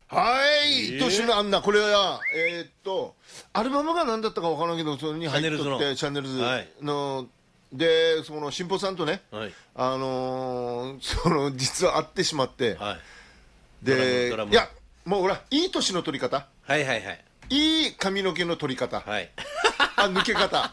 はい、年のあんな、これは、アルバムが何だったかわからんけど、それに入っとって、チャンネルズの、で、その、新保さんとね、実は会ってしまって、で、いや、もうほら、いい年の取り方。 はいはいはい。 いい髪の毛の取り方。抜け方。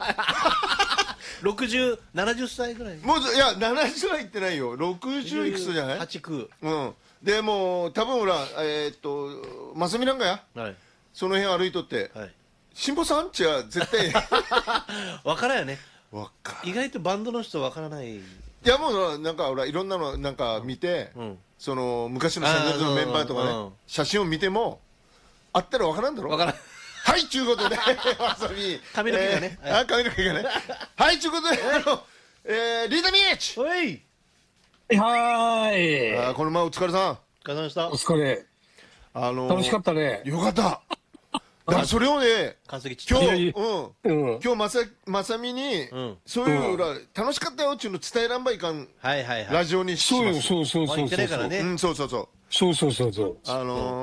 60、70歳ぐらい。 もう、いや、70は言ってないよ。60いくつじゃない ?8、9。 うん。でもう多分ほらまさみなんかや、その辺歩いとって、新保さんちは絶対分からんよね。意外とバンドの人分からない。 いやもうなんかほらいろんなのなんか見て、その昔のシャンネルズのメンバーとかね、写真を見てもあったら分からんだろ。分からん。はいちゅうことでまさみ髪の毛がね、 髪の毛がね、はいちゅうことでリーダーミーチ、 おいはい。 この前お疲れさん。 お疲れ様でした。 お疲れ。楽しかったね。 よかった。だからそれをね、今日まさみにそういう楽しかったよっていうの伝えらんばいかんラジオにします。 そうそうそうそう。 そうそうそう。 そうそうそうそう。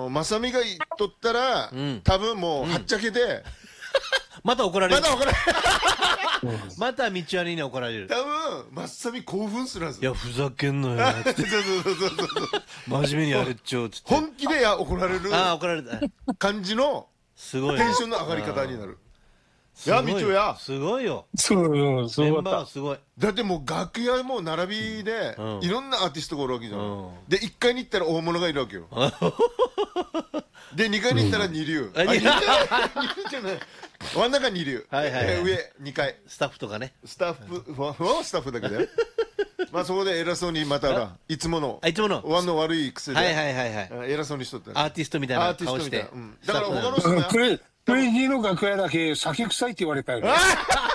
まさみが言っとったら多分もうはっちゃけてまた怒られる。 また怒られる。 また道割に怒られる。 多分まさみ興奮するはず。 いやふざけんなよ。真面目にやれっちょ。 本気で怒られる。 怒られた感じのすごいテンションの上がり方になる。いやみちおや。 すごいよ。 そうメンバーすごい。 だってもう楽屋も並びでいろんなアーティストがおるわけじゃん。で1階に行ったら大物がいるわけよ。で2階に行ったら二流。二流じゃない。真ん中二流。上2階。 スタッフとかね。 スタッフだけで。まあそこで偉そうにまたいつものワンの悪い癖で偉そうにしとった。 アーティストみたいな顔して。 だから他の人が。 プレジーの楽屋だけ酒臭いって言われたよね。 ワ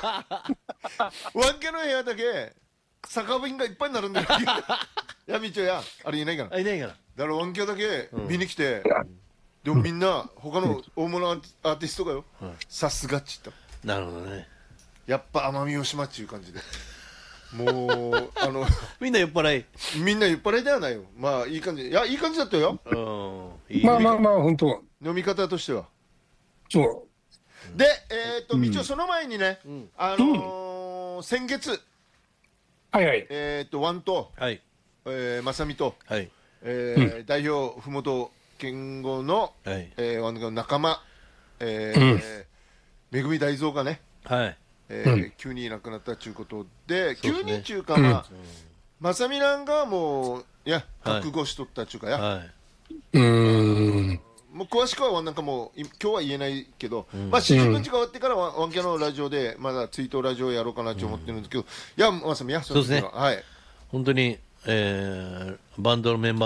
ンケの部屋だけ酒瓶がいっぱいになるんだよ。いやみちおやあれいないから。 いないから。 だからワンケだけ見に来て。でもみんな他の大物アーティストがよ、さすがっちった。 なるほどね。 やっぱ奄美大島っちゅう感じで、もうみんな酔っ払い。 みんな酔っ払いではないよ。まあいい感じ。いやいい感じだったよ。 まあまあまあ本当。 飲み方としては。 そう。 で一応その前にね、先月ワンとまさみと代表ふもと健吾の仲間めぐみ大蔵がね急にいなくなったということで、急にちゅうかまさみなんがもういや覚悟しとったちゅうかや、もう詳しくはなんかもう今日は言えないけど、まあ40分変わってからワンキャのラジオでまだ追悼ラジオやろうかなと思ってるんですけど、いやまさみやそうですね。はい。本当にバンドのメンバー